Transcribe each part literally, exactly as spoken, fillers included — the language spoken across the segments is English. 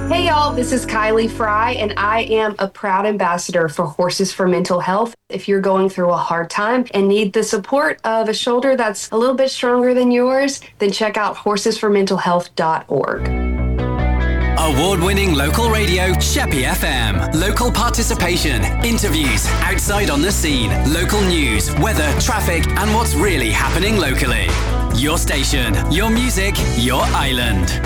Hey y'all, this is Kylie Fry, and I am a proud ambassador for Horses for Mental Health. If you're going through a hard time and need the support of a shoulder that's a little bit stronger than yours, then check out horses for mental health dot org. Award-winning local radio, Sheppey F M. Local participation, interviews, outside on the scene, local news, weather, traffic, and what's really happening locally. Your station, your music, your island.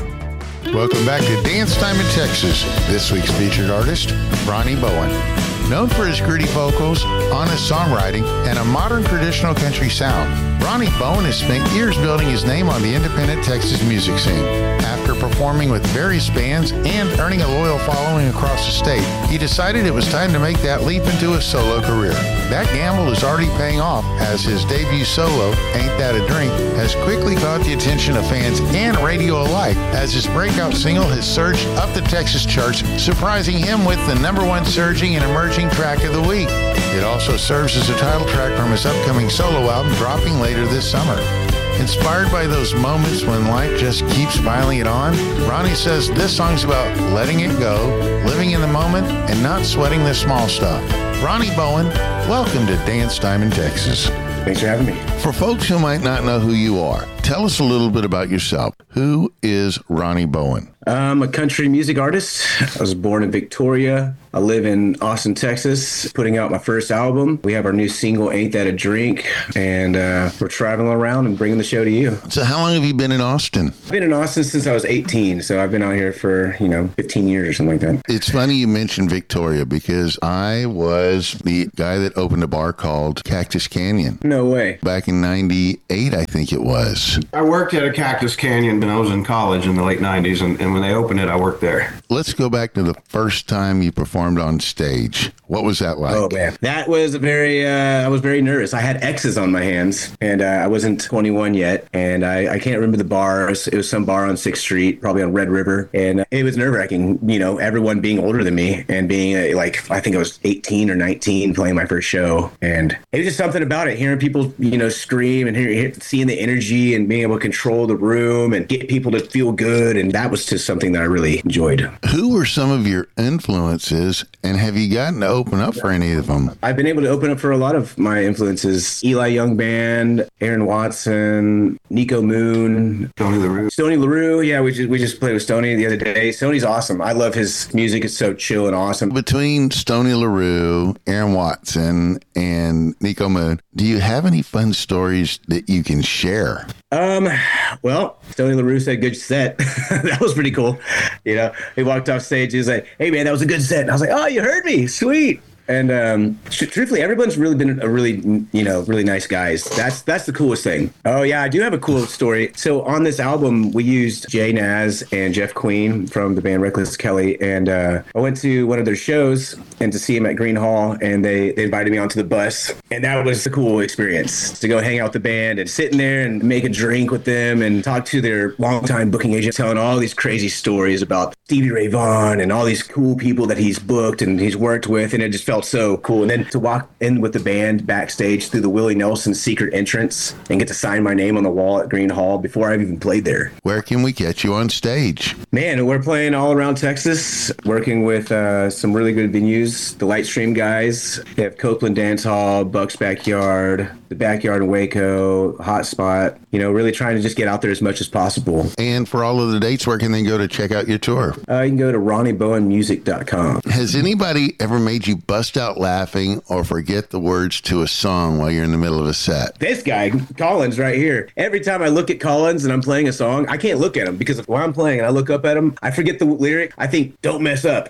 Welcome back to Dance Time in Texas. This week's featured artist, Ronnie Bowen. Known for his gritty vocals, honest songwriting, and a modern traditional country sound, Ronnie Bowen has spent years building his name on the independent Texas music scene. After performing with various bands and earning a loyal following across the state, he decided it was time to make that leap into a solo career. That gamble is already paying off, as his debut solo, Ain't That a Drink, has quickly caught the attention of fans and radio alike, as his breakout single has surged up the Texas charts, surprising him with the number one surging and emerging track of the week. It also serves as a title track from his upcoming solo album, dropping later this summer. Inspired by those moments when life just keeps piling it on, Ronnie says this song's about letting it go, living in the moment, and not sweating the small stuff. Ronnie Bowen, welcome to Dance Time in Texas. Thanks for having me. For folks who might not know who you are, tell us a little bit about yourself. Who is Ronnie Bowen? I'm a country music artist. I was born in Victoria. I live in Austin, Texas, putting out my first album. We have our new single, Ain't That a Drink, and uh, we're traveling around and bringing the show to you. So how long have you been in Austin? I've been in Austin since I was eighteen, so I've been out here for, you know, fifteen years or something like that. It's funny you mentioned Victoria, because I was the guy that opened a bar called Cactus Canyon. No way. Back in ninety-eight, I think it was. I worked at a Cactus Canyon when I was in college in the late nineties, and, and when they opened it, I worked there. Let's go back to the first time you performed on stage. What was that like? Oh, man. That was a very, uh, I was very nervous. I had X's on my hands, and uh, I wasn't twenty-one yet, and I, I can't remember the bar. It was, it was some bar on sixth street, probably on Red River, and it was nerve-wracking, you know, everyone being older than me and being, uh, like, I think I was eighteen or nineteen playing my first show, and it was just something about it, hearing people, you know, scream and hearing, seeing the energy and being able to control the room and get people to feel good, and that was just something that I really enjoyed. Who were some of your influences, and have you gotten to open up for any of them? I've been able to open up for a lot of my influences. Eli Young Band, Aaron Watson, Nico Moon, Stoney LaRue. Stoney LaRue. Yeah, we just, we just played with Stoney the other day. Stoney's awesome. I love his music. It's so chill and awesome. Between Stoney LaRue, Aaron Watson, and Nico Moon, do you have any fun stories that you can share? Um, well, Stoney LaRue said, good set. That was pretty cool. You know, he walked off stage. He was like, hey, man, that was a good set. And I was like, oh, you heard me. Sweet. And um, truthfully, everyone's really been a really, you know, really nice guys. That's that's the coolest thing. Oh, yeah, I do have a cool story. So on this album, we used Jay Naz and Jeff Queen from the band Reckless Kelly. And uh, I went to one of their shows and to see him at Green Hall. And they, they invited me onto the bus. And that was a cool experience to go hang out with the band and sit in there and make a drink with them and talk to their longtime booking agent, telling all these crazy stories about Stevie Ray Vaughan and all these cool people that he's booked and he's worked with. And it just felt so cool. And then to walk in with the band backstage through the Willie Nelson secret entrance and get to sign my name on the wall at Green Hall before I've even played there. Where can we catch you on stage? Man, we're playing all around Texas, working with uh, some really good venues. The Lightstream guys, they have Copeland Dance Hall, Buck's Backyard, the Backyard in Waco, Hotspot, you know, really trying to just get out there as much as possible. And for all of the dates, where can they go to check out your tour? Uh, you can go to ronnie bowen music dot com. Has anybody ever made you bust out laughing or forget the words to a song while you're in the middle of a set? This guy, Collins, right here. Every time I look at Collins and I'm playing a song, I can't look at him because while I'm playing and I look up at him, I forget the lyric. I think, don't mess up.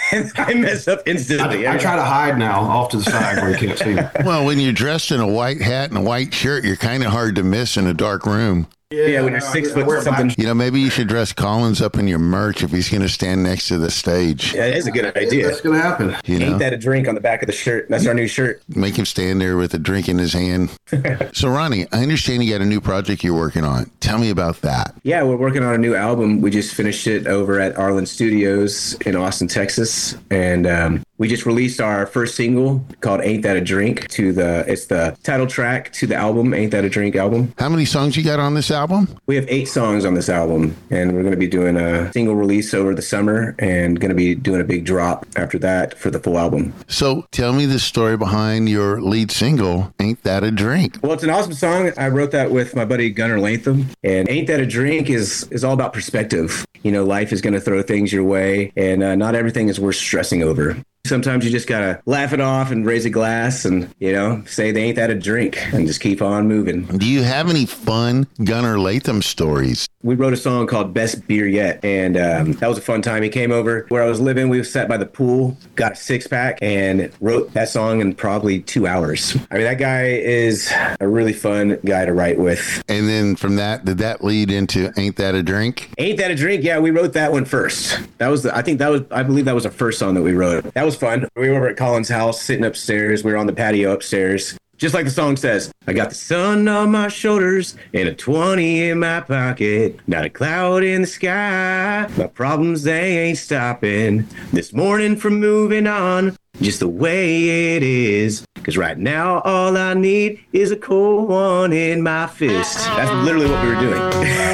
I mess up instantly. I, I try to hide now off to the side where you can't see me. Well, when you're dressed in a white hat and a white shirt, you're kind of hard to miss in a dark room. Yeah, yeah, when you're six foot something. You know, maybe you should dress Collins up in your merch if he's going to stand next to the stage. Yeah, that is a good idea. That's going to happen. You know? Ain't that a drink on the back of the shirt? That's our new shirt. Make him stand there with a drink in his hand. So, Ronnie, I understand you got a new project you're working on. Tell me about that. Yeah, we're working on a new album. We just finished it over at Arlen Studios in Austin, Texas. And um, We just released our first single called Ain't That a Drink to the, it's the title track to the album, Ain't That a Drink album. How many songs you got on this album? We have eight songs on this album, and we're going to be doing a single release over the summer and going to be doing a big drop after that for the full album. So tell me the story behind your lead single, Ain't That a Drink? Well, it's an awesome song. I wrote that with my buddy Gunnar Latham, and Ain't That a Drink is, is all about perspective. You know, life is going to throw things your way, and uh, not everything is worth stressing over. Sometimes you just got to laugh it off and raise a glass and, you know, say they ain't that a drink and just keep on moving. Do you have any fun Gunnar Latham stories? We wrote a song called Best Beer Yet, and um, that was a fun time. He came over where I was living. We sat by the pool, got a six pack, and wrote that song in probably two hours. I mean, that guy is a really fun guy to write with. And then from that, did that lead into Ain't That a Drink? Ain't That a Drink? Yeah, we wrote that one first. That was the, I think that was, I believe that was the first song that we wrote. That was fun. We were over at Colin's house, sitting upstairs. We were on the patio upstairs. Just like the song says, I got the sun on my shoulders and a twenty in my pocket. Not a cloud in the sky. My problems, they ain't stopping. This morning from moving on, just the way it is. Because right now, all I need is a cold one in my fist. That's literally what we were doing.